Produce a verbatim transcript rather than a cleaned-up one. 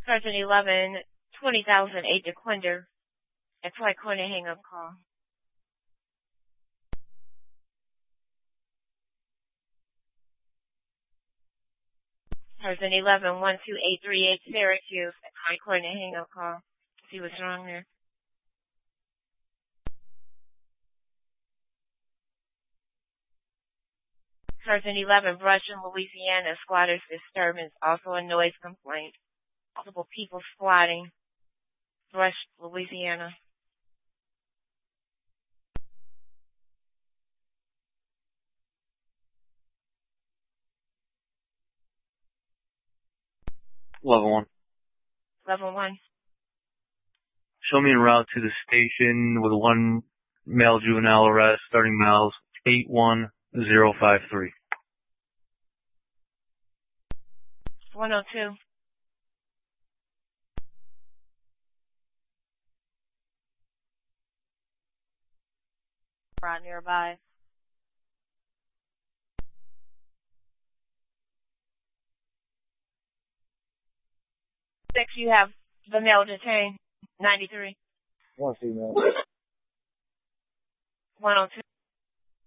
Sergeant eleven, twenty thousand eight to Quinder. That's why Quinder hang up call. Sergeant eleven, one two eight three eight Syracuse. That's why Quinder hang up call. See what's wrong there. Sergeant eleven, Brushing, Louisiana. Squatters disturbance. Also a noise complaint. Multiple people squatting. Brush, Louisiana. Level one. Level one. Show me en route to the station with one male juvenile arrest, starting miles eight one zero five three. one oh two. Right nearby. Six, you have the male detained. ninety-three. One female. one oh two.